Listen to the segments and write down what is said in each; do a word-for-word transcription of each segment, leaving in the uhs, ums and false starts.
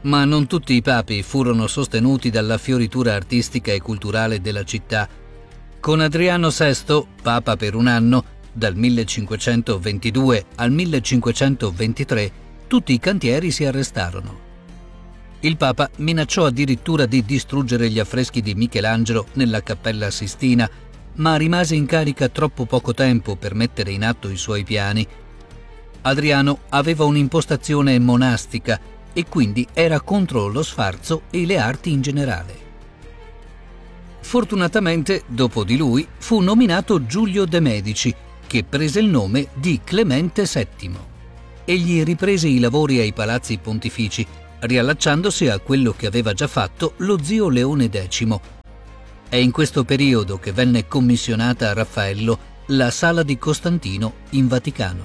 Ma non tutti i papi furono sostenuti dalla fioritura artistica e culturale della città. Con Adriano sesto, papa per un anno, dal millecinquecentoventidue al millecinquecentoventitré, tutti i cantieri si arrestarono. Il Papa minacciò addirittura di distruggere gli affreschi di Michelangelo nella Cappella Sistina, ma rimase in carica troppo poco tempo per mettere in atto i suoi piani. Adriano aveva un'impostazione monastica e quindi era contro lo sfarzo e le arti in generale. Fortunatamente, dopo di lui, fu nominato Giulio de' Medici, che prese il nome di Clemente settimo. Egli riprese i lavori ai palazzi pontifici, riallacciandosi a quello che aveva già fatto lo zio Leone decimo. È in questo periodo che venne commissionata a Raffaello la Sala di Costantino in Vaticano.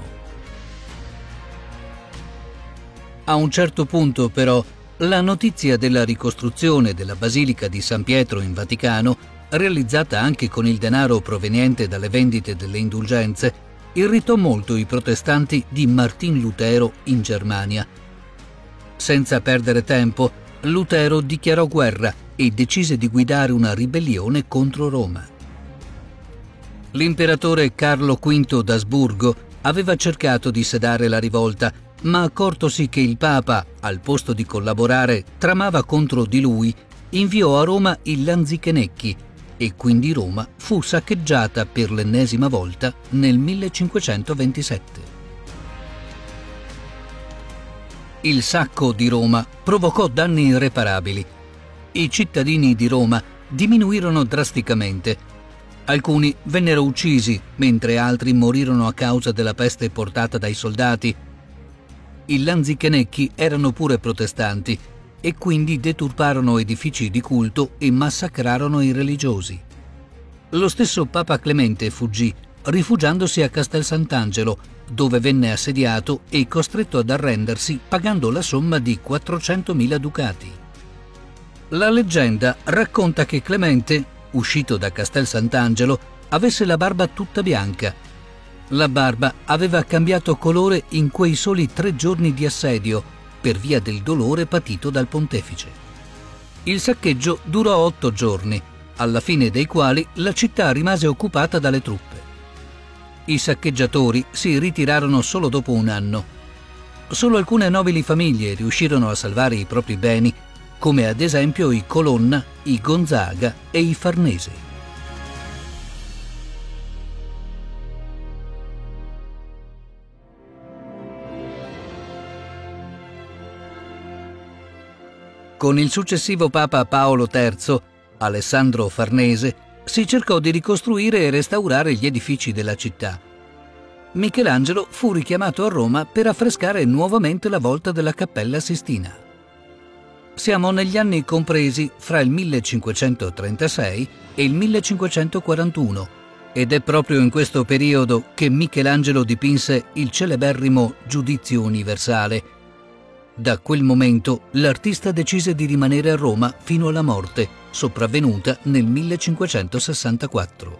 A un certo punto, però, la notizia della ricostruzione della Basilica di San Pietro in Vaticano, realizzata anche con il denaro proveniente dalle vendite delle indulgenze, irritò molto i protestanti di Martin Lutero in Germania. Senza perdere tempo, Lutero dichiarò guerra e decise di guidare una ribellione contro Roma. L'imperatore Carlo quinto d'Asburgo aveva cercato di sedare la rivolta, ma accortosi che il Papa, al posto di collaborare, tramava contro di lui, inviò a Roma i Lanzichenecchi e quindi Roma fu saccheggiata per l'ennesima volta nel millecinquecentoventisette. Il sacco di Roma provocò danni irreparabili. I cittadini di Roma diminuirono drasticamente. Alcuni vennero uccisi, mentre altri morirono a causa della peste portata dai soldati. I Lanzichenecchi erano pure protestanti e quindi deturparono edifici di culto e massacrarono i religiosi. Lo stesso Papa Clemente fuggì, rifugiandosi a Castel Sant'Angelo, dove venne assediato e costretto ad arrendersi pagando la somma di quattrocentomila ducati. La leggenda racconta che Clemente, uscito da Castel Sant'Angelo, avesse la barba tutta bianca. La barba aveva cambiato colore in quei soli tre giorni di assedio per via del dolore patito dal pontefice. Il saccheggio durò otto giorni, alla fine dei quali la città rimase occupata dalle truppe. I saccheggiatori si ritirarono solo dopo un anno. Solo alcune nobili famiglie riuscirono a salvare i propri beni, come ad esempio i Colonna, i Gonzaga e i Farnese. Con il successivo Papa Paolo terzo, Alessandro Farnese, si cercò di ricostruire e restaurare gli edifici della città. Michelangelo fu richiamato a Roma per affrescare nuovamente la volta della Cappella Sistina. Siamo negli anni compresi fra il millecinquecentotrentasei e il millecinquecentoquarantuno ed è proprio in questo periodo che Michelangelo dipinse il celeberrimo Giudizio Universale. Da quel momento l'artista decise di rimanere a Roma fino alla morte, sopravvenuta nel millecinquecentosessantaquattro.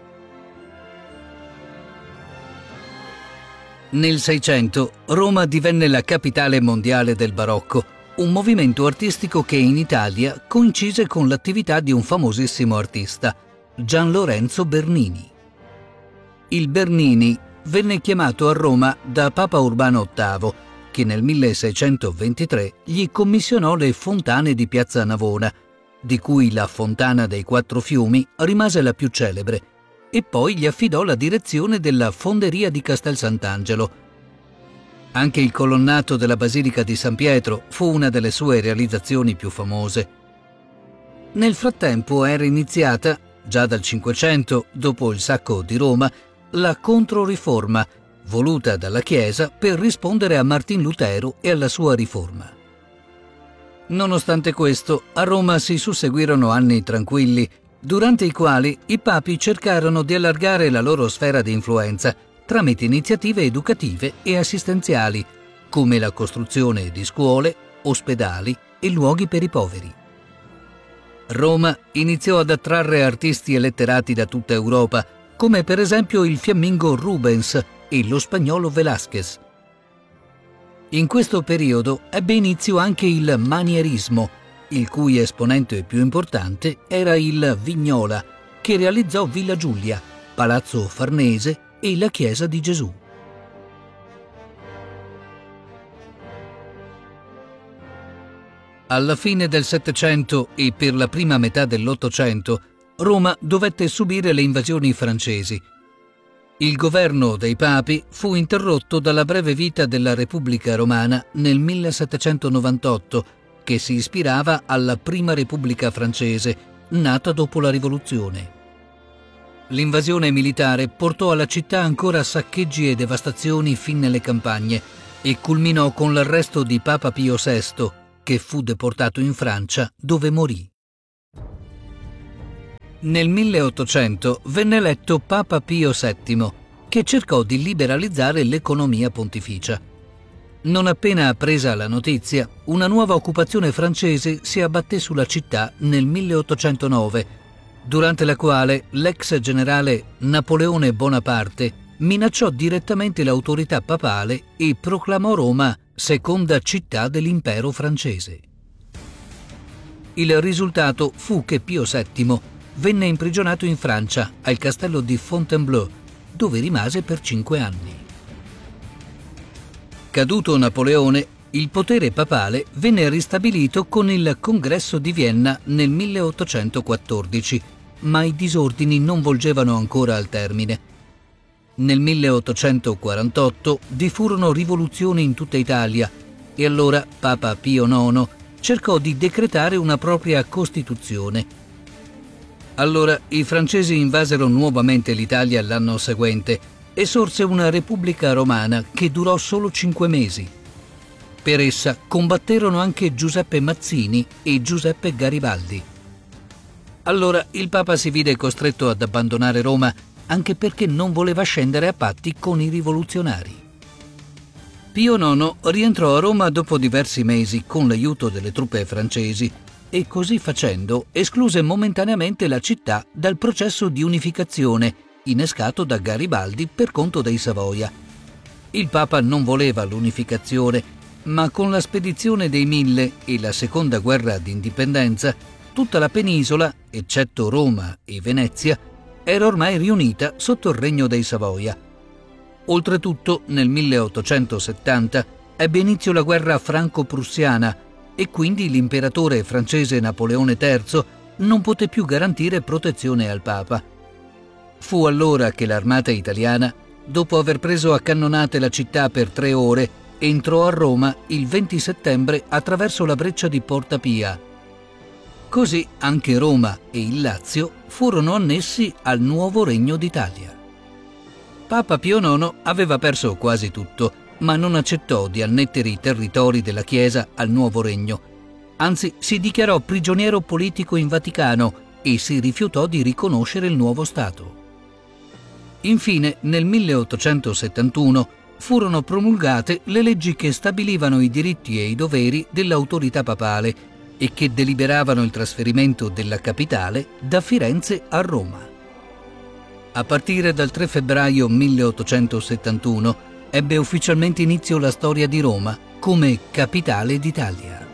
Nel Seicento Roma divenne la capitale mondiale del barocco, un movimento artistico che in Italia coincise con l'attività di un famosissimo artista, Gian Lorenzo Bernini. Il Bernini venne chiamato a Roma da Papa Urbano ottavo, che nel milleseicentoventitré gli commissionò le fontane di Piazza Navona, di cui la Fontana dei Quattro Fiumi rimase la più celebre, e poi gli affidò la direzione della Fonderia di Castel Sant'Angelo. Anche il colonnato della Basilica di San Pietro fu una delle sue realizzazioni più famose. Nel frattempo era iniziata, già dal Cinquecento, dopo il sacco di Roma, la Controriforma, voluta dalla Chiesa per rispondere a Martin Lutero e alla sua riforma. Nonostante questo, a Roma si susseguirono anni tranquilli, durante i quali i papi cercarono di allargare la loro sfera di influenza tramite iniziative educative e assistenziali, come la costruzione di scuole, ospedali e luoghi per i poveri. Roma iniziò ad attrarre artisti e letterati da tutta Europa, come per esempio il fiammingo Rubens e lo spagnolo Velázquez. In questo periodo ebbe inizio anche il manierismo, il cui esponente più importante era il Vignola, che realizzò Villa Giulia, Palazzo Farnese e la Chiesa di Gesù. Alla fine del Settecento e per la prima metà dell'Ottocento, Roma dovette subire le invasioni francesi. Il governo dei papi fu interrotto dalla breve vita della Repubblica Romana nel millesettecentonovantotto, che si ispirava alla Prima Repubblica francese, nata dopo la Rivoluzione. L'invasione militare portò alla città ancora saccheggi e devastazioni fin nelle campagne e culminò con l'arresto di Papa Pio sesto, che fu deportato in Francia, dove morì. Nel milleottocento venne eletto Papa Pio settimo, che cercò di liberalizzare l'economia pontificia. Non appena appresa la notizia, una nuova occupazione francese si abbatté sulla città nel milleottocentonove, durante la quale l'ex generale Napoleone Bonaparte minacciò direttamente l'autorità papale e proclamò Roma seconda città dell'impero francese. Il risultato fu che Pio settimo venne imprigionato in Francia, al castello di Fontainebleau, dove rimase per cinque anni. Caduto Napoleone, il potere papale venne ristabilito con il Congresso di Vienna nel milleottocentoquattordici, ma i disordini non volgevano ancora al termine. Nel milleottocentoquarantotto vi furono rivoluzioni in tutta Italia e allora Papa Pio nono cercò di decretare una propria Costituzione. Allora i francesi invasero nuovamente l'Italia l'anno seguente e sorse una Repubblica Romana che durò solo cinque mesi. Per essa combatterono anche Giuseppe Mazzini e Giuseppe Garibaldi. Allora il Papa si vide costretto ad abbandonare Roma anche perché non voleva scendere a patti con i rivoluzionari. Pio nono rientrò a Roma dopo diversi mesi con l'aiuto delle truppe francesi e così facendo escluse momentaneamente la città dal processo di unificazione innescato da Garibaldi per conto dei Savoia. Il Papa non voleva l'unificazione, ma con la spedizione dei Mille e la seconda guerra d'indipendenza, tutta la penisola, eccetto Roma e Venezia, era ormai riunita sotto il regno dei Savoia. Oltretutto, nel milleottocentosettanta ebbe inizio la guerra franco-prussiana e quindi l'imperatore francese Napoleone terzo non poté più garantire protezione al Papa. Fu allora che l'armata italiana, dopo aver preso a cannonate la città per tre ore, entrò a Roma il venti settembre attraverso la breccia di Porta Pia. Così anche Roma e il Lazio furono annessi al nuovo Regno d'Italia. Papa Pio nono aveva perso quasi tutto, ma non accettò di annettere i territori della Chiesa al nuovo regno. Anzi, si dichiarò prigioniero politico in Vaticano e si rifiutò di riconoscere il nuovo Stato. Infine, nel milleottocentosettantuno, furono promulgate le leggi che stabilivano i diritti e i doveri dell'autorità papale e che deliberavano il trasferimento della capitale da Firenze a Roma. A partire dal tre febbraio milleottocentosettantuno ebbe ufficialmente inizio la storia di Roma come capitale d'Italia.